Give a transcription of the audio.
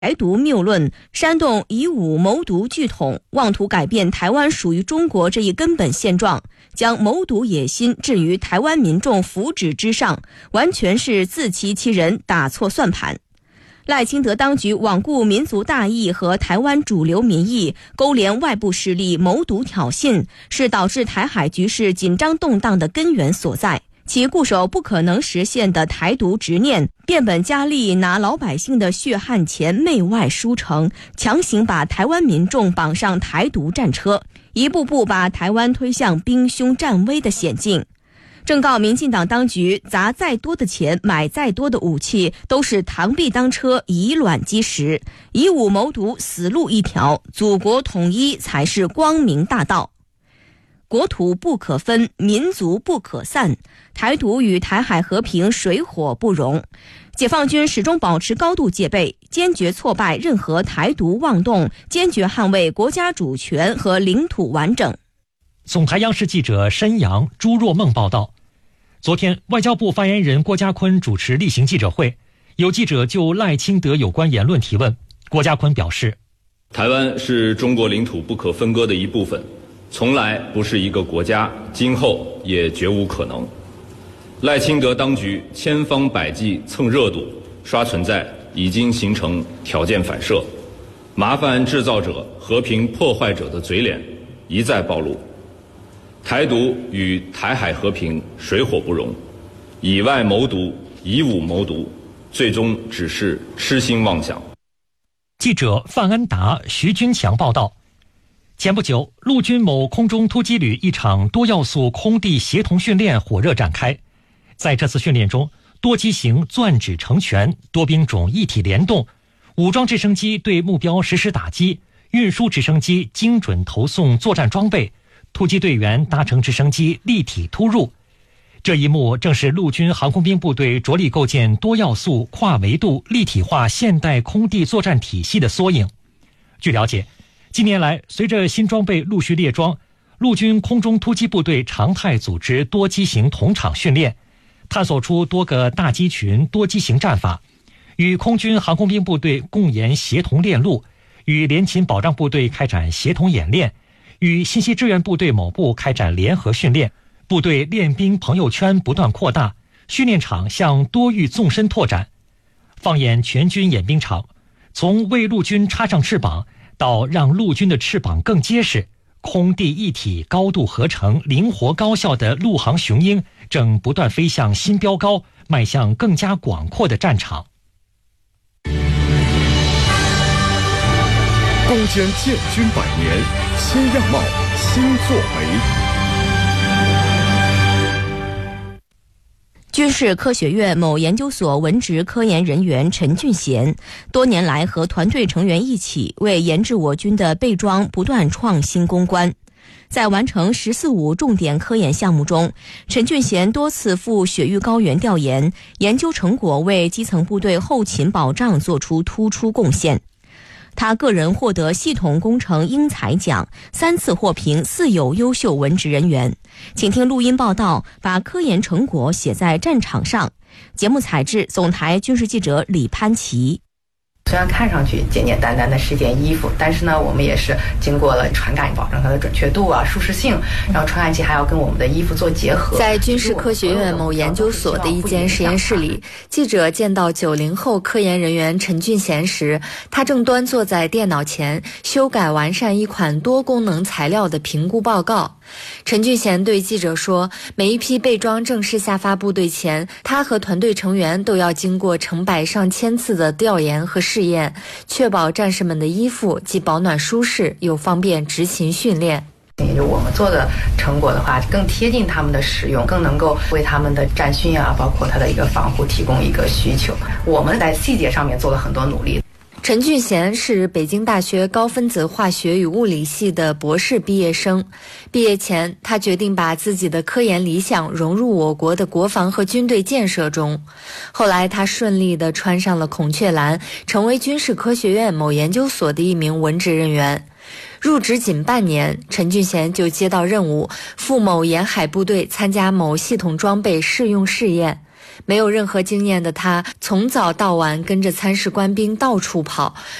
台独谬论，煽动以武谋独巨统，妄图改变台湾属于中国这一根本现状，将谋独野心置于台湾民众福祉之上，完全是自欺欺人，打错算盘。赖清德当局罔顾民族大义和台湾主流民意，勾连外部势力谋独挑衅，是导致台海局势紧张动荡的根源所在。其固守不可能实现的台独执念，变本加厉，拿老百姓的血汗钱媚外输成，强行把台湾民众绑上台独战车，一步步把台湾推向兵凶战危的险境。正告民进党当局，砸再多的钱，买再多的武器，都是螳臂当车，以卵击石，以武谋独，死路一条，祖国统一才是光明大道。国土不可分，民族不可散，台独与台海和平水火不容。解放军始终保持高度戒备，坚决挫败任何台独妄动，坚决捍卫国家主权和领土完整。 总台央视记者申阳、朱若梦报道，昨天外交部发言人郭家坤主持例行记者会，有记者就赖清德有关言论提问。郭家坤表示， 台湾是中国领土不可分割的一部分，从来不是一个国家，今后也绝无可能。赖清德当局千方百计蹭热度、刷存在，已经形成条件反射，麻烦制造者、和平破坏者的嘴脸一再暴露。台独与台海和平水火不容，以外谋独，以武谋独，最终只是痴心妄想。 记者范恩达、徐军强报道，前不久，陆军某空中突击旅一场多要素空地协同训练火热展开。在这次训练中，多机型钻指成拳，多兵种一体联动，武装直升机对目标实施打击，运输直升机精准投送作战装备，突击队员搭乘直升机立体突入。这一幕正是陆军航空兵部队着力构建多要素、跨维度、立体化现代空地作战体系的缩影。据了解，近年来，随着新装备陆续列装，陆军空中突击部队常态组织多机型同场训练，探索出多个大机群、多机型战法，与空军航空兵部队共研协同练路，与联勤保障部队开展协同演练，与信息支援部队某部开展联合训练，部队练兵朋友圈不断扩大，训练场向多域纵深拓展。放眼全军演兵场，从为陆军插上翅膀到让陆军的翅膀更结实，空地一体、高度合成、灵活高效的陆航雄鹰正不断飞向新标高，迈向更加广阔的战场。 攻坚建军100年，新样貌，新作为。 军事科学院某研究所文职科研人员陈俊贤，多年来和团队成员一起为研制我军的备装不断创新攻关。在完成“14·5”重点科研项目中，陈俊贤多次赴雪域高原调研，研究成果为基层部队后勤保障做出突出贡献。他个人获得系统工程英才奖，3次获评4有优秀文职人员。请听录音报道，把科研成果写在战场上。节目采制总台军事记者李潘琪。 虽然看上去简简单单的是件衣服，但是呢，我们也是经过了传感，保证它的准确度啊、舒适性，然后传感器还要跟我们的衣服做结合。 在军事科学院某研究所的一间实验室里，记者见到90后科研人员陈俊贤时，他正端坐在电脑前修改完善一款多功能材料的评估报告。陈俊贤对记者说，每一批备装正式下发部队前，他和团队成员都要经过成百上千次的调研和试验，确保战士们的衣服既保暖舒适，又方便执勤训练。 也就我们做的成果的话，更贴近他们的使用，更能够为他们的战训啊，包括他的一个防护提供一个需求。我们在细节上面做了很多努力。 陈俊贤是北京大学高分子化学与物理系的博士毕业生。毕业前，他决定把自己的科研理想融入我国的国防和军队建设中。后来，他顺利地穿上了孔雀蓝，成为军事科学院某研究所的一名文职人员。入职仅半年，陈俊贤就接到任务，赴某沿海部队参加某系统装备试用试验。 没有任何经验的他，从早到晚跟着参事官兵到处跑。